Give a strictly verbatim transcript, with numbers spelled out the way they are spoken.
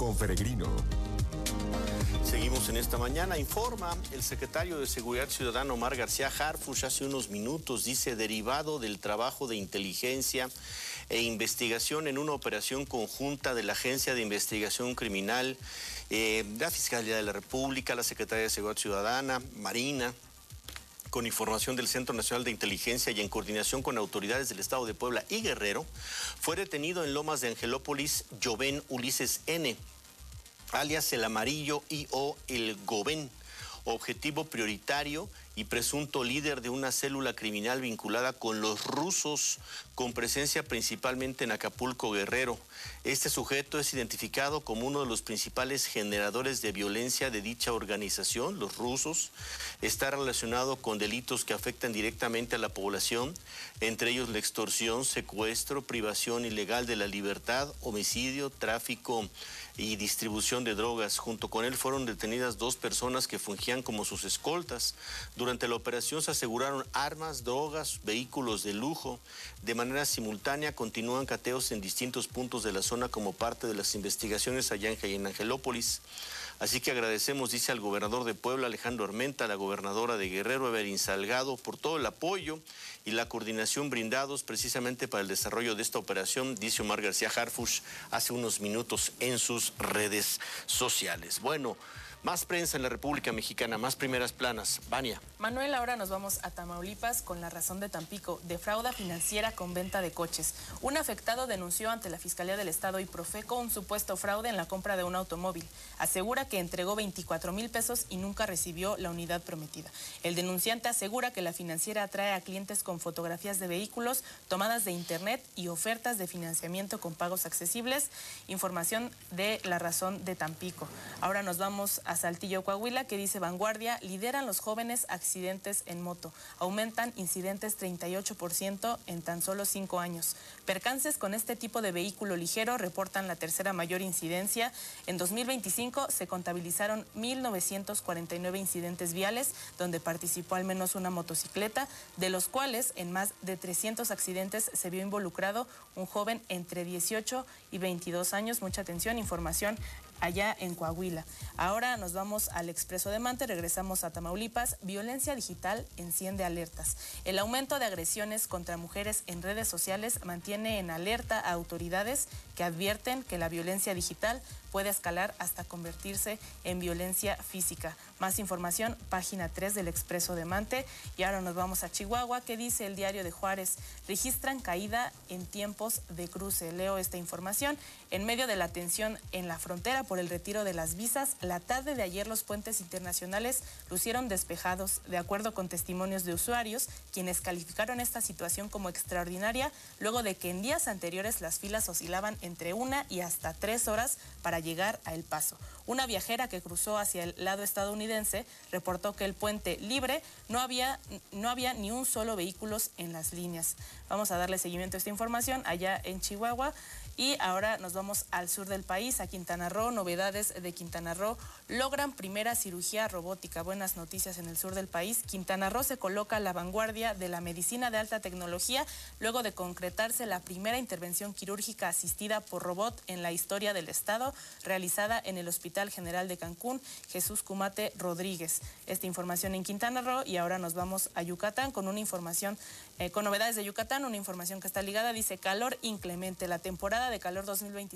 con Peregrino. Seguimos en esta mañana. Informa el secretario de Seguridad Ciudadana, Omar García Harfuch, hace unos minutos, dice, derivado del trabajo de inteligencia e investigación en una operación conjunta de la Agencia de Investigación Criminal, eh, la Fiscalía de la República, la Secretaría de Seguridad Ciudadana, Marina, con información del Centro Nacional de Inteligencia y en coordinación con autoridades del Estado de Puebla y Guerrero, fue detenido en Lomas de Angelópolis Joven Ulises N., alias el Amarillo y o el Gobén, objetivo prioritario y presunto líder de una célula criminal vinculada con los rusos, con presencia principalmente en Acapulco, Guerrero. Este sujeto es identificado como uno de los principales generadores de violencia de dicha organización, los rusos. Está relacionado con delitos que afectan directamente a la población, entre ellos la extorsión, secuestro, privación ilegal de la libertad, homicidio, tráfico y distribución de drogas. Junto con él fueron detenidas dos personas que fungían como sus escoltas. Durante la operación se aseguraron armas, drogas, vehículos de lujo. De manera simultánea continúan cateos en distintos puntos de la zona como parte de las investigaciones allá en Angelópolis. Así que agradecemos, dice, al gobernador de Puebla, Alejandro Armenta, a la gobernadora de Guerrero, Evelyn Salgado, por todo el apoyo y la coordinación brindados precisamente para el desarrollo de esta operación, dice Omar García Harfuch hace unos minutos en sus redes sociales. Bueno, más prensa en la República Mexicana, más primeras planas. Vania. Manuel, ahora nos vamos a Tamaulipas con la razón de Tampico. Defrauda financiera con venta de coches. Un afectado denunció ante la Fiscalía del Estado y Profeco un supuesto fraude en la compra de un automóvil. Asegura que entregó veinticuatro mil pesos y nunca recibió la unidad prometida. El denunciante asegura que la financiera atrae a clientes con fotografías de vehículos, tomadas de internet y ofertas de financiamiento con pagos accesibles. Información de la razón de Tampico. Ahora nos vamos a a Saltillo, Coahuila, que dice Vanguardia, lideran los jóvenes accidentes en moto. Aumentan incidentes treinta y ocho por ciento en tan solo cinco años. Percances con este tipo de vehículo ligero reportan la tercera mayor incidencia. En dos mil veinticinco se contabilizaron mil novecientos cuarenta y nueve incidentes viales, donde participó al menos una motocicleta, de los cuales en más de trescientos accidentes se vio involucrado un joven entre dieciocho y veintidós años. Mucha atención, información allá en Coahuila. Ahora nos vamos al Expreso de Mante, regresamos a Tamaulipas. Violencia digital enciende alertas. El aumento de agresiones contra mujeres en redes sociales mantiene en alerta a autoridades que advierten que la violencia digital puede escalar hasta convertirse en violencia física. Más información, página tres del Expreso de Mante. Y ahora nos vamos a Chihuahua, que dice el Diario de Juárez, registran caída en tiempos de cruce. Leo esta información. En medio de la tensión en la frontera por el retiro de las visas, la tarde de ayer los puentes internacionales lucieron despejados, de acuerdo con testimonios de usuarios, quienes calificaron esta situación como extraordinaria, luego de que en días anteriores las filas oscilaban entre una y hasta tres horas para llegar a El Paso. Una viajera que cruzó hacia el lado estadounidense reportó que el puente libre no había, no había ni un solo vehículo en las líneas. Vamos a darle seguimiento a esta información allá en Chihuahua. Y ahora nos vamos al sur del país, a Quintana Roo. Novedades de Quintana Roo. Logran primera cirugía robótica. Buenas noticias en el sur del país. Quintana Roo se coloca a la vanguardia de la medicina de alta tecnología luego de concretarse la primera intervención quirúrgica asistida por robot en la historia del estado, realizada en el Hospital General de Cancún, Jesús Cumate Rodríguez. Esta información en Quintana Roo. Y ahora nos vamos a Yucatán con una información, eh, con novedades de Yucatán, una información que está ligada. Dice calor inclemente. La temporada de calor dos mil veinticinco